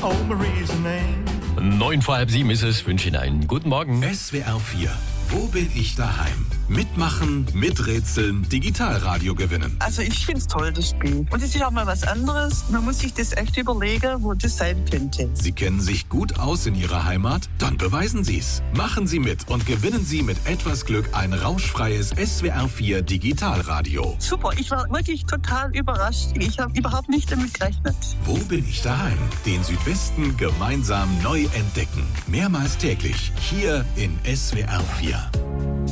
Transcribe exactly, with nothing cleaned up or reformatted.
Oh, Marie's the name. Neun vor halb sieben ist es. Wünsche Ihnen einen guten Morgen. S W R vier. Wo bin ich daheim? Mitmachen, miträtseln, Digitalradio gewinnen. Also ich find's toll, das Spiel. Und es ist auch mal was anderes. Man muss sich das echt überlegen, wo das sein könnte. Sie kennen sich gut aus in Ihrer Heimat? Dann beweisen Sie's. Machen Sie mit und gewinnen Sie mit etwas Glück ein rauschfreies S W R vier Digitalradio. Super, ich war wirklich total überrascht. Ich habe überhaupt nicht damit gerechnet. Wo bin ich daheim? Den Südwesten gemeinsam neu entdecken. Mehrmals täglich hier in S W R vier.